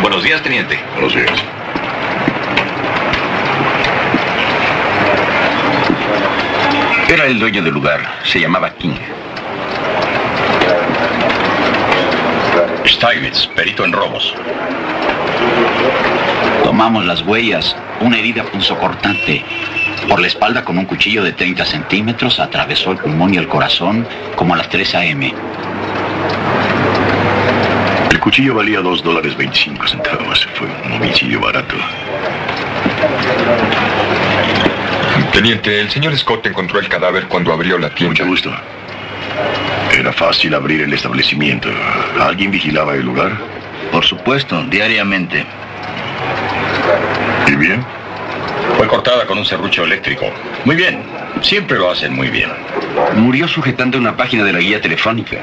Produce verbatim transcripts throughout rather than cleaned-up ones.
Buenos días, teniente. Buenos días. Era el dueño del lugar. Se llamaba King. Steinitz, perito en robos. Tomamos las huellas. Una herida punzocortante. Por la espalda con un cuchillo de treinta centímetros atravesó el pulmón y el corazón como a las tres a eme El cuchillo valía dos dólares veinticinco centavos. Fue un homicidio barato. Teniente, el señor Scott encontró el cadáver cuando abrió la tienda. Mucho gusto. Era fácil abrir el establecimiento. ¿Alguien vigilaba el lugar? Por supuesto, diariamente. ¿Y bien? Fue cortada con un serrucho eléctrico. Muy bien. Siempre lo hacen muy bien. Murió sujetando una página de la guía telefónica.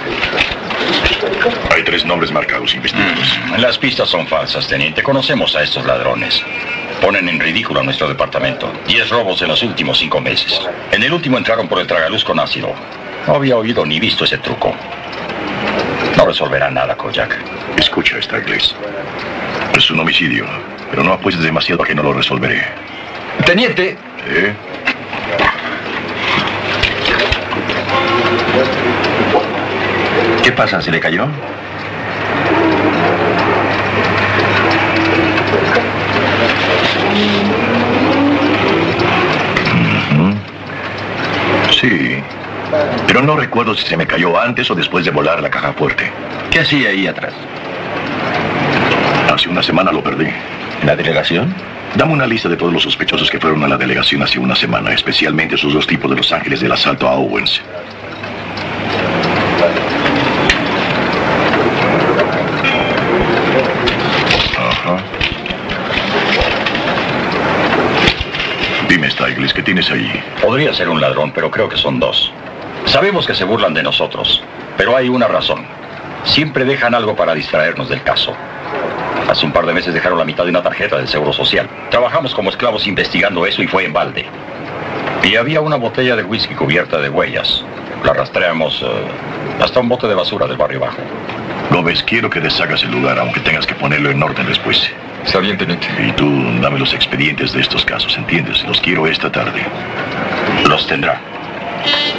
Hay tres nombres marcados investigados. Mm, las pistas son falsas, teniente. Conocemos a estos ladrones. Ponen en ridículo a nuestro departamento. Diez robos en los últimos cinco meses. En el último entraron por el tragaluz con ácido. No había oído ni visto ese truco. No resolverá nada, Kojak. Escucha esta, inglés. Es un homicidio, pero no apuestes demasiado a que no lo resolveré. Teniente. ¿Eh? ¿Qué pasa? ¿Se le cayó? Uh-huh. Sí. Pero no recuerdo si se me cayó antes o después de volar la caja fuerte. ¿Qué hacía ahí atrás? Hace una semana lo perdí. ¿En la delegación? Dame una lista de todos los sospechosos que fueron a la delegación hace una semana, especialmente esos dos tipos de Los Ángeles del asalto a Owens. Ajá. Dime, Stiglitz, ¿qué tienes ahí? Podría ser un ladrón, pero creo que son dos. Sabemos que se burlan de nosotros, pero hay una razón. Siempre dejan algo para distraernos del caso. Hace un par de meses dejaron la mitad de una tarjeta del Seguro Social. Trabajamos como esclavos investigando eso y fue en balde. Y había una botella de whisky cubierta de huellas. La rastreamos uh, hasta un bote de basura del barrio bajo. Gómez, quiero que deshagas el lugar, aunque tengas que ponerlo en orden después. Está bien, teniente. Y tú, dame los expedientes de estos casos, ¿entiendes? Los quiero esta tarde. Los tendrá.